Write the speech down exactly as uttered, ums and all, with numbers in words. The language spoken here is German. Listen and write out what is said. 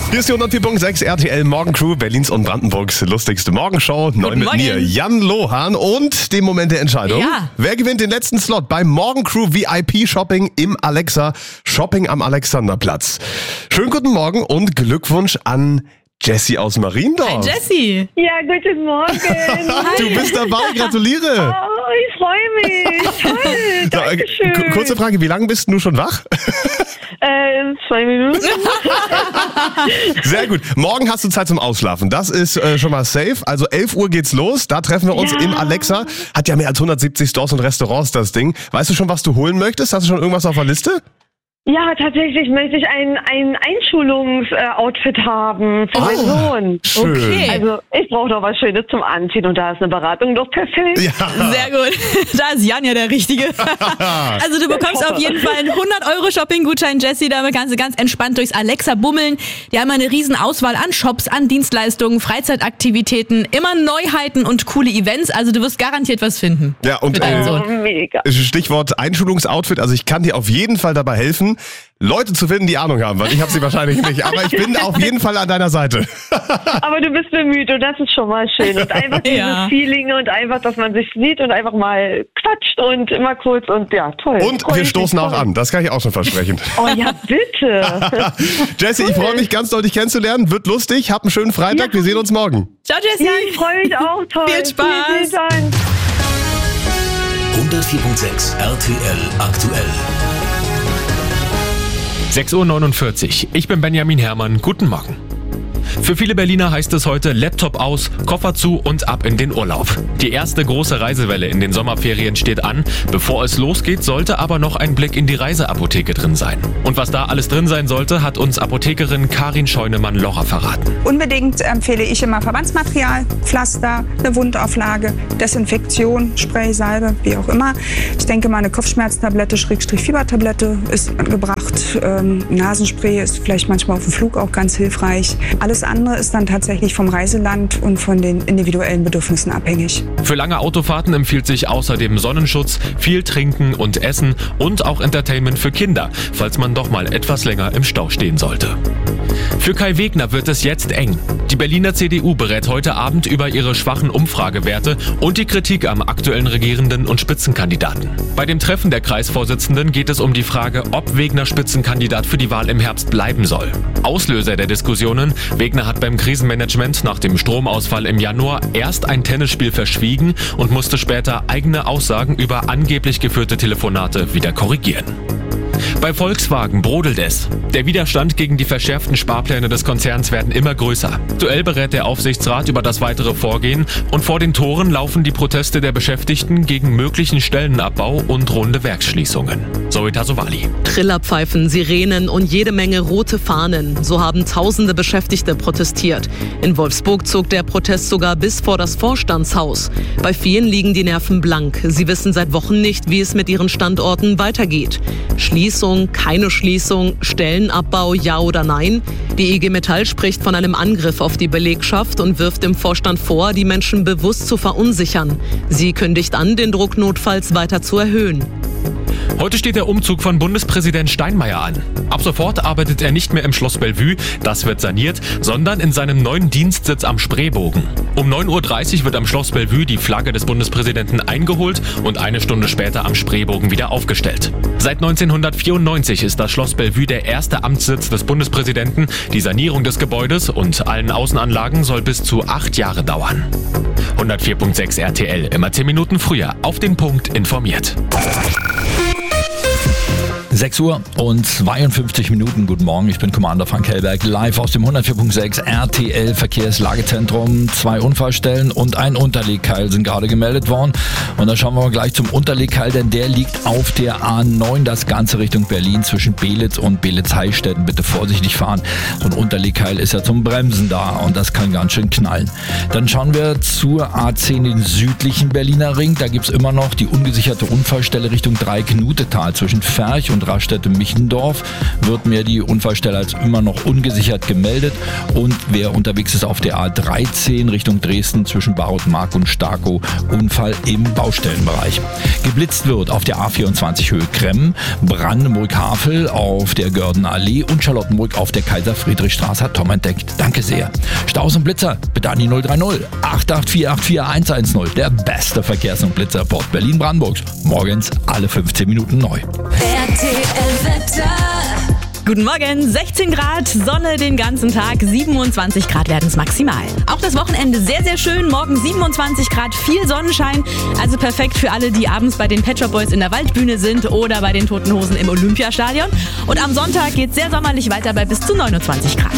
Hier ist die hundertvier Punkt sechs R T L Morgencrew, Berlins und Brandenburgs lustigste Morgenshow. Neu mit Morgen. mir, Jan Lohan, und dem Moment der Entscheidung. Ja. Wer gewinnt den letzten Slot beim Morgencrew V I P Shopping im Alexa Shopping am Alexanderplatz? Schönen guten Morgen und Glückwunsch an Jessie aus Mariendorf. Hi Jessie. Ja, guten Morgen. Du bist dabei, gratuliere. Oh, ich freue mich. Toll, So, äh, Dankeschön. k- kurze Frage, wie lange bist du schon wach? Äh, zwei Minuten. Sehr gut. Morgen hast du Zeit zum Ausschlafen. Das ist äh, schon mal safe. Also elf Uhr geht's los. Da treffen wir uns Ja. im Alexa. Hat ja mehr als hundertsiebzig Stores und Restaurants, das Ding. Weißt du schon, was du holen möchtest? Hast du schon irgendwas auf der Liste? Ja, tatsächlich möchte ich ein, ein Einschulungsoutfit haben für meinen Sohn. Schön. Okay. Also, ich brauche doch was Schönes zum Anziehen und da ist eine Beratung doch perfekt. Ja. Sehr gut. Da ist Jan ja der Richtige. Also du bekommst auf jeden Fall einen hundert Euro Shopping-Gutschein, Jessie. Damit kannst du ganz entspannt durchs Alexa bummeln. Die haben eine riesen Auswahl an Shops, an Dienstleistungen, Freizeitaktivitäten, immer Neuheiten und coole Events. Also du wirst garantiert was finden. Ja, und Für deinen äh, Sohn. Oh, mega. Stichwort Einschulungsoutfit. Also ich kann dir auf jeden Fall dabei helfen, Leute zu finden, die Ahnung haben, weil ich habe sie wahrscheinlich nicht. Aber ich bin auf jeden Fall an deiner Seite. Aber du bist bemüht und das ist schon mal schön. Und einfach dieses Ja. Feeling und einfach, dass man sich sieht und einfach mal quatscht und immer kurz und ja, toll. Und Freu wir mich stoßen auch voll. an. Das kann ich auch schon versprechen. Oh ja, bitte. Jessie, ich freue mich ganz doll, dich kennenzulernen. Wird lustig. Hab einen schönen Freitag. Ja. Wir sehen uns morgen. Ciao, Jessie. Ja, ich freue mich auch. Toll. Viel Spaß. Vielen, vielen Dank. hundertvier Punkt sechs R T L aktuell. sechs Uhr neunundvierzig. Ich bin Benjamin Herrmann. Guten Morgen. Für viele Berliner heißt es heute Laptop aus, Koffer zu und ab in den Urlaub. Die erste große Reisewelle in den Sommerferien steht an. Bevor es losgeht, sollte aber noch ein Blick in die Reiseapotheke drin sein. Und was da alles drin sein sollte, hat uns Apothekerin Karin Scheunemann-Locher verraten. Unbedingt empfehle ich immer Verbandsmaterial, Pflaster, eine Wundauflage, Desinfektion, Spray, Salbe, wie auch immer. Ich denke mal, eine Kopfschmerztablette, Schrägstrich Fiebertablette ist angebracht. Ähm, Nasenspray ist vielleicht manchmal auf dem Flug auch ganz hilfreich. Alles andere ist dann tatsächlich vom Reiseland und von den individuellen Bedürfnissen abhängig. Für lange Autofahrten empfiehlt sich außerdem Sonnenschutz, viel trinken und essen und auch Entertainment für Kinder, falls man doch mal etwas länger im Stau stehen sollte. Für Kai Wegner wird es jetzt eng. Die Berliner C D U berät heute Abend über ihre schwachen Umfragewerte und die Kritik am aktuellen Regierenden und Spitzenkandidaten. Bei dem Treffen der Kreisvorsitzenden geht es um die Frage, ob Wegner Spitzenkandidat für die Wahl im Herbst bleiben soll. Auslöser der Diskussionen: Wegner hat beim Krisenmanagement nach dem Stromausfall im Januar erst ein Tennisspiel verschwiegen und musste später eigene Aussagen über angeblich geführte Telefonate wieder korrigieren. Bei Volkswagen brodelt es. Der Widerstand gegen die verschärften Sparpläne des Konzerns werden immer größer. Aktuell berät der Aufsichtsrat über das weitere Vorgehen und vor den Toren laufen die Proteste der Beschäftigten gegen möglichen Stellenabbau und drohende Werksschließungen. Zoe Tasovali. Trillerpfeifen, Sirenen und jede Menge rote Fahnen. So haben tausende Beschäftigte protestiert. In Wolfsburg zog der Protest sogar bis vor das Vorstandshaus. Bei vielen liegen die Nerven blank. Sie wissen seit Wochen nicht, wie es mit ihren Standorten weitergeht. Schließung, keine Schließung, Stellenabbau, ja oder nein? Die I G Metall spricht von einem Angriff auf die Belegschaft und wirft dem Vorstand vor, die Menschen bewusst zu verunsichern. Sie kündigt an, den Druck notfalls weiter zu erhöhen. Heute steht der Umzug von Bundespräsident Steinmeier an. Ab sofort arbeitet er nicht mehr im Schloss Bellevue, das wird saniert, sondern in seinem neuen Dienstsitz am Spreebogen. Um neun Uhr dreißig wird am Schloss Bellevue die Flagge des Bundespräsidenten eingeholt und eine Stunde später am Spreebogen wieder aufgestellt. Seit neunzehnhundertvierundneunzig ist das Schloss Bellevue der erste Amtssitz des Bundespräsidenten. Die Sanierung des Gebäudes und allen Außenanlagen soll bis zu acht Jahre dauern. hundertvier Punkt sechs R T L, immer zehn Minuten früher, auf den Punkt informiert. sechs Uhr und zweiundfünfzig Minuten. Guten Morgen, ich bin Commander Frank Hellberg, live aus dem hundertvier Punkt sechs R T L Verkehrslagezentrum. Zwei Unfallstellen und ein Unterlegkeil sind gerade gemeldet worden. Und dann schauen wir mal gleich zum Unterlegkeil, denn der liegt auf der A neun, das Ganze Richtung Berlin zwischen Belitz und Belitz-Heilstätten. Bitte vorsichtig fahren. So ein Unterlegkeil ist ja zum Bremsen da und das kann ganz schön knallen. Dann schauen wir zur A zehn, den südlichen Berliner Ring. Da gibt es immer noch die ungesicherte Unfallstelle Richtung Dreieck-Nutetal zwischen Ferch und Raststätte-Michendorf wird mir die Unfallstelle als immer noch ungesichert gemeldet. Und wer unterwegs ist auf der A dreizehn Richtung Dresden zwischen Barotmark und Starkow, Unfall im Baustellenbereich. Geblitzt wird auf der A vierundzwanzig Höhe Kremm, Brandenburg-Havel auf der Gördenallee und Charlottenburg auf der Kaiser-Friedrich-Straße hat Tom entdeckt. Danke sehr. Staus und Blitzer, bitte an die null drei null acht acht vier acht vier eins eins null. Der beste Verkehrs- und Blitzerport Berlin-Brandenburgs. Morgens alle fünfzehn Minuten neu. R T L-Wetter. Guten Morgen, sechzehn Grad, Sonne den ganzen Tag, siebenundzwanzig Grad werden es maximal. Auch das Wochenende sehr, sehr schön, morgen siebenundzwanzig Grad, viel Sonnenschein, also perfekt für alle, die abends bei den Pet Shop Boys in der Waldbühne sind oder bei den Toten Hosen im Olympiastadion. Und am Sonntag geht es sehr sommerlich weiter bei bis zu neunundzwanzig Grad.